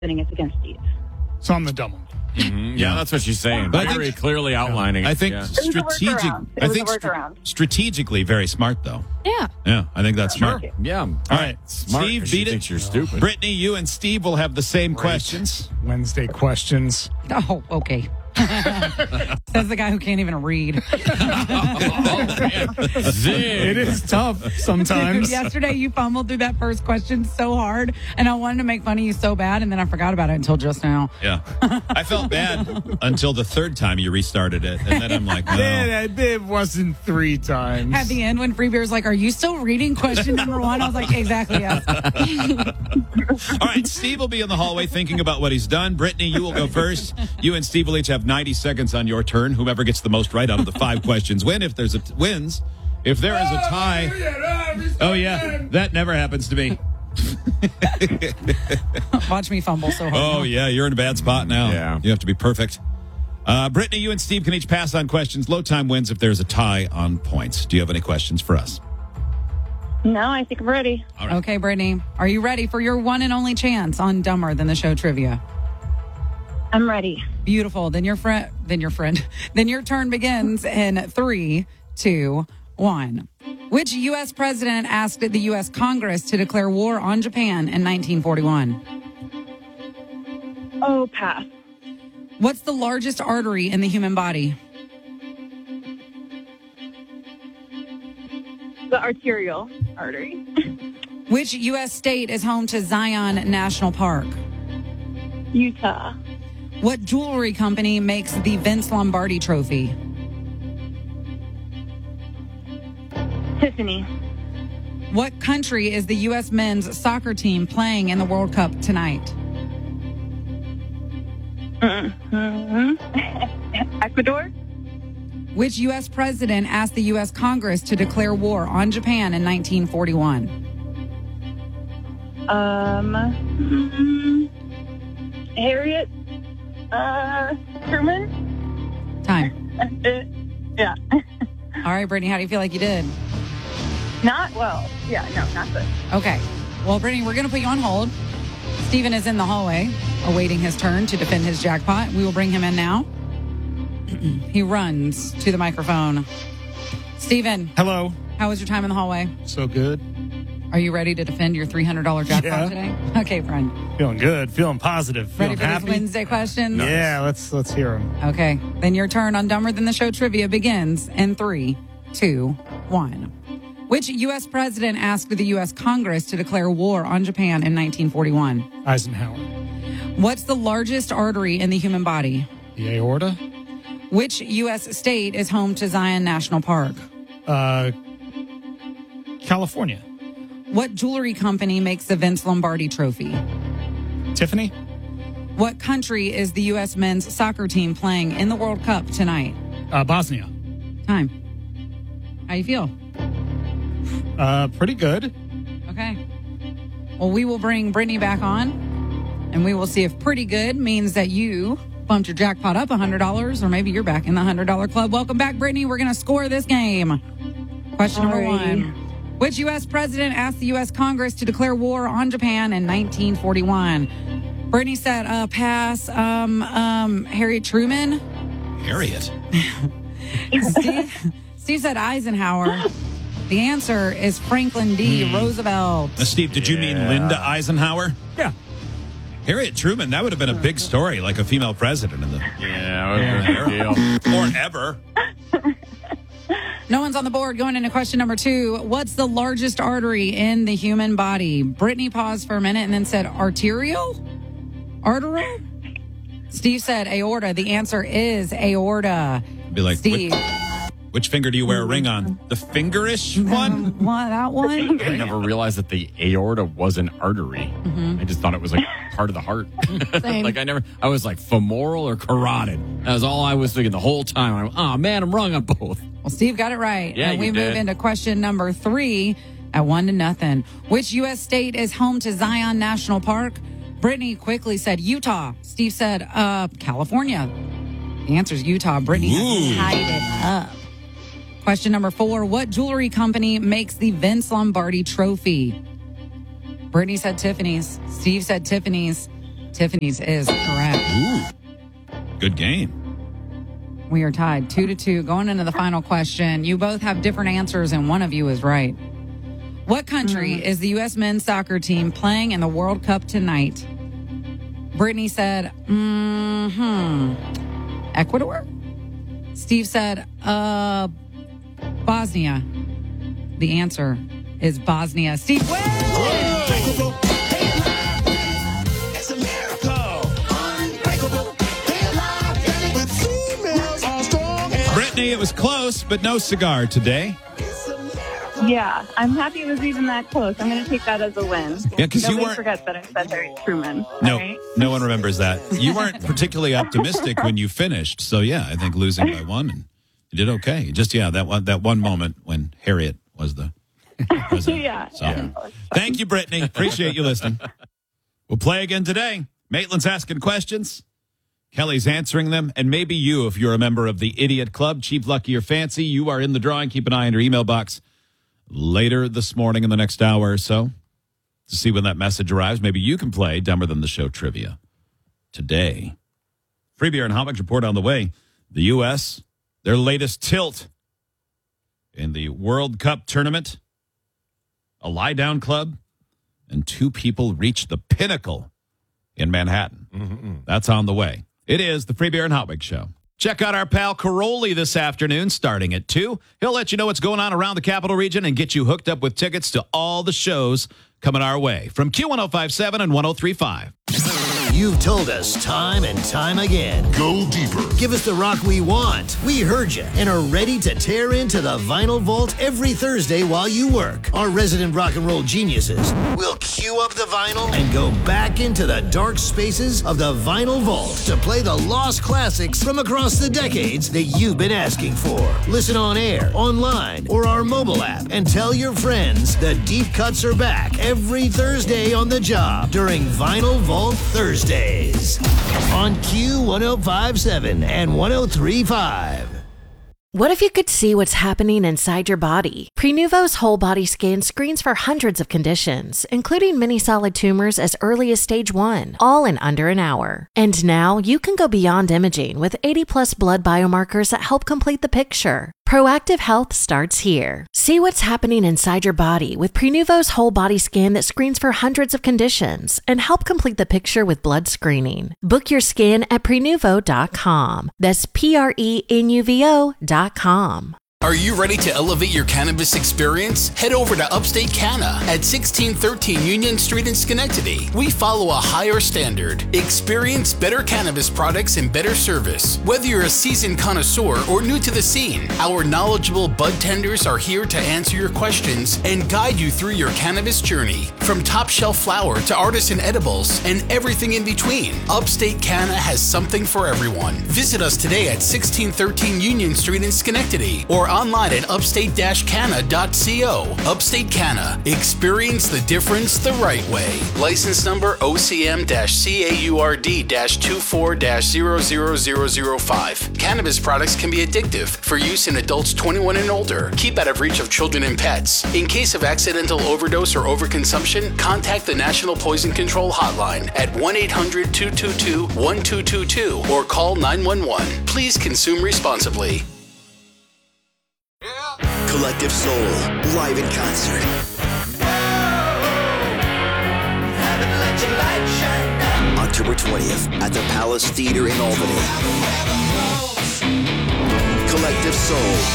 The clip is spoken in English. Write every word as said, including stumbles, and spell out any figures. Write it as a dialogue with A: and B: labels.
A: Putting it against Steve.
B: So I'm the dumb one.
C: Mm-hmm. Yeah, that's what she's saying.
D: But I
C: Very
D: think-
C: clearly outlining.
D: I
C: it.
D: think
C: Yeah.
D: strategic.
A: workaround. It
D: I
A: was
D: think
A: a
D: stra-
A: workaround.
D: strategically very smart though.
E: Yeah.
D: Yeah, I think that's smart.
C: Yeah.
D: All right,
C: Smart,
D: Steve
C: 'cause she
D: beat it.
C: thinks you're stupid.
D: Brittany, you and Steve will have the same questions.
B: Wednesday questions.
E: Oh, okay. Says the guy who can't even read.
B: It is tough sometimes.
E: Yesterday, you fumbled through that first question so hard, and I wanted to make fun of you so bad, and then I forgot about it until just now.
D: Yeah, I felt bad until the third time you restarted it, and then I'm like, no.
B: Man, it wasn't three times.
E: At the end, when Free Beer's like, "Are you still reading question number one?" I was like, "Exactly, yes."
D: All right, Steve will be in the hallway thinking about what he's done. Brittany, you will go first. You and Steve will each have ninety seconds on your turn. Whomever gets the most right out of the five questions win. If there's a t- wins, if there is a tie. Oh yeah, that never happens to me.
E: Watch me fumble so hard.
D: Oh yeah, you're in a bad spot now.
C: Yeah.
D: You have to be perfect. Uh, Brittany, you and Steve can each pass on questions. Low time wins if there's a tie on points. Do you have any questions for us?
A: No, I think I'm ready.
E: Okay, Brittany, are you ready for your one and only chance on Dumber Than the Show trivia?
A: I'm ready.
E: Beautiful. Then your friend, then your friend, then your turn begins in three, two, one. Which U S president asked the U S Congress to declare war on Japan in nineteen forty-one?
A: Oh, pass.
E: What's the largest artery in the human body?
A: The arterial artery.
E: Which U S state is home to Zion National Park?
A: Utah.
E: What jewelry company makes the Vince Lombardi trophy?
A: Tiffany.
E: What country is the U S men's soccer team playing in the World Cup tonight?
A: Mm-hmm. Ecuador.
E: Which U S president asked the U S Congress to declare war on Japan in nineteen forty-one?
A: Um, mm, Harriet. Uh, Truman.
E: Time.
A: Uh, yeah.
E: All right, Brittany, how do you feel like you did?
A: Not well. Yeah, no, not good.
E: Okay. Well, Brittany, we're going to put you on hold. Stephen is in the hallway awaiting his turn to defend his jackpot. We will bring him in now. He runs to the microphone. Stephen,
B: Hello.
E: how was your time in the hallway?
B: So good.
E: Are you ready to defend your three hundred dollars jackpot
B: Yeah.
E: today? Okay, friend.
B: Feeling good. Feeling positive.
E: Ready
B: Feeling
E: for
B: happy.
E: these Wednesday questions?
B: Yeah, let's let's hear them.
E: Okay. Then your turn on Dumber Than the Show trivia begins in three, two, one. Which U S president asked the U S Congress to declare war on Japan in nineteen forty-one?
B: Eisenhower.
E: What's the largest artery in the human body?
B: The aorta.
E: Which U S state is home to Zion National Park?
B: Uh, California.
E: What jewelry company makes the Vince Lombardi trophy?
B: Tiffany.
E: What country is the U S men's soccer team playing in the World Cup tonight?
B: Uh, Bosnia.
E: Time. How you feel?
B: Uh, pretty good.
E: Okay. Well, we will bring Brittany back on, and we will see if pretty good means that you bumped your jackpot up one hundred dollars, or maybe you're back in the one hundred dollars club. Welcome back, Brittany. We're going to score this game. Question number
A: Alrighty.
E: one. Which U S president asked the U S Congress to declare war on Japan in nineteen forty-one? Brittany said, uh, pass. Um, um, Harriet Truman.
D: Harriet.
E: Steve, Steve said Eisenhower. The answer is Franklin D. Roosevelt.
D: Now, Steve, did you mean Linda Eisenhower?
B: Yeah.
D: Harriet Truman, that would have been a big story, like a female president in the
C: Yeah, deal.
D: or ever.
E: No one's on the board going into question number two. What's the largest artery in the human body? Brittany paused for a minute and then said arterial? Arterial? Steve said aorta. The answer is aorta.
D: Be like,
E: Steve.
D: which, which finger do you wear a ring on? The fingerish one?
E: Um, what, that one?
C: I never realized that the aorta was an artery. I just thought it was like part of the heart.
E: Same.
C: Like I never, I was like femoral or carotid. That was all I was thinking the whole time. I went, oh man, I'm wrong on both.
E: Well, Steve got it right.
C: Yeah,
E: and we
C: you
E: move
C: did.
E: into question number three at one to nothing. Which U S state is home to Zion National Park? Brittany quickly said Utah. Steve said, uh, California. The answer is Utah. Brittany has
D: Ooh.
E: tied it up. Question number four. What jewelry company makes the Vince Lombardi trophy? Brittany said Tiffany's. Steve said Tiffany's. Tiffany's is correct.
D: Ooh, good game.
E: We are tied two to two. Going into the final question, you both have different answers, and one of you is right. What country
A: Mm.
E: is the U S men's soccer team playing in the World Cup tonight? Brittany said, mm-hmm. Ecuador? Steve said, uh, Bosnia. The answer is Bosnia. Steve wins!
D: Brittany, it was close, but no cigar today.
A: Yeah, I'm happy it was even that close. I'm going to take that as a win.
D: Yeah, 'cause you
A: Nobody
D: weren't-
A: forget that I said Harry Truman.
D: No,
A: all right?
D: no one remembers that. You weren't particularly optimistic when you finished. So, yeah, I think losing by one, and you did okay. Just, yeah, that one, that one moment when Harriet was the president.
A: Yeah.
D: So,
A: yeah.
D: thank you, Brittany. Appreciate you listening. We'll play again today. Maitland's asking questions. Kelly's answering them. And maybe you, if you're a member of the Idiot Club, cheap, lucky, or fancy, you are in the drawing. Keep an eye on your email box later this morning in the next hour or so to see when that message arrives. Maybe you can play Dumber Than the Show trivia today. Free beer and hot mix report on the way. The U S, their latest tilt in the World Cup tournament, a lie-down club, and two people reached the pinnacle in Manhattan. Mm-hmm. That's on the way. It is the Free Beer and Hot Wig Show. Check out our pal Caroli this afternoon starting at two. He'll let you know what's going on around the capital region and get you hooked up with tickets to all the shows coming our way from Q one oh five seven and one oh three five.
F: You've told us time and time again.
G: Go deeper.
F: Give us the rock we want. We heard you and are ready to tear into the Vinyl Vault every Thursday while you work. Our resident rock and roll geniuses will cue up the vinyl and go back into the dark spaces of the Vinyl Vault to play the lost classics from across the decades that you've been asking for. Listen on air, online, or our mobile app and tell your friends the deep cuts are back every Thursday on the job during Vinyl Vault Thursdays on Q one oh five seven and one oh three five.
H: What if you could see what's happening inside your body? Prenuvo's whole body scan screens for hundreds of conditions, including many solid tumors as early as stage one, all in under an hour. And now you can go beyond imaging with eighty plus blood biomarkers that help complete the picture. Proactive health starts here. See what's happening inside your body with Prenuvo's whole body scan that screens for hundreds of conditions and help complete the picture with blood screening. Book your scan at prenuvo dot com. That's P R E N U V O dot com.
I: Are you ready to elevate your cannabis experience? Head over to Upstate Canna at sixteen thirteen Union Street in Schenectady. We follow a higher standard. Experience better cannabis products and better service. Whether you're a seasoned connoisseur or new to the scene, our knowledgeable bud tenders are here to answer your questions and guide you through your cannabis journey. From top shelf flower to artisan edibles and everything in between, Upstate Canna has something for everyone. Visit us today at sixteen thirteen Union Street in Schenectady or online at upstate canna dot co. Upstate Canna. Experience the difference the right way. License number O C M C A U R D two four zero zero zero zero five. Cannabis products can be addictive. For use in adults twenty-one and older. Keep out of reach of children and pets. In case of accidental overdose or overconsumption, contact the National Poison Control Hotline at one eight hundred two two two one two two two or call nine one one. Please consume responsibly.
F: Collective Soul, live in concert. October twentieth at the Palace Theater in Albany. Collective Soul.